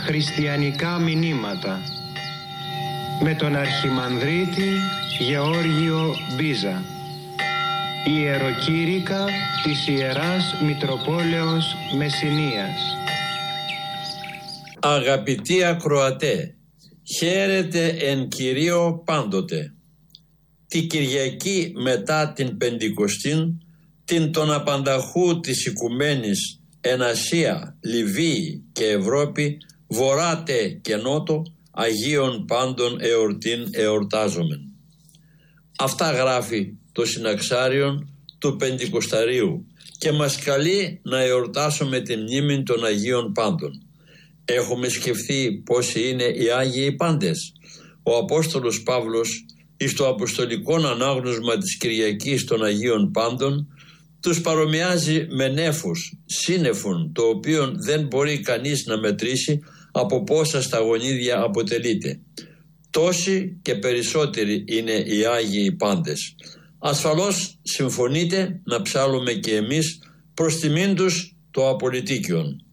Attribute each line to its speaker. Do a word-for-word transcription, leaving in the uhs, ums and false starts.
Speaker 1: χριστιανικά μηνύματα με τον Αρχιμανδρίτη Γεώργιο Μπίζα, Ιεροκήρυκα της Ιεράς Μητροπόλεως Μεσσηνίας.
Speaker 2: Αγαπητοί ακροατέ, χαίρετε εν Κυρίω πάντοτε. Τη Κυριακή μετά την Πεντηκοστήν, την των απανταχού της οικουμένης εν Ασία, Λιβύη και Ευρώπη, βορράτε και νότο, Αγίων πάντων εορτήν εορτάζομεν. Αυτά γράφει το Συναξάριον του Πεντηκοσταρίου και μας καλεί να εορτάσουμε τη μνήμη των Αγίων πάντων. Έχουμε σκεφτεί πόσοι είναι οι Άγιοι πάντες. Ο Απόστολος Παύλος εις το αποστολικό ανάγνωσμα της Κυριακής των Αγίων πάντων τους παρομοιάζει με νέφος, σύννεφον, το οποίο δεν μπορεί κανείς να μετρήσει από πόσα σταγονίδια αποτελείται. Τόσοι και περισσότεροι είναι οι Άγιοι πάντες. Ασφαλώς συμφωνείτε να ψάλουμε και εμείς προς τιμήν τους το απολυτίκιον.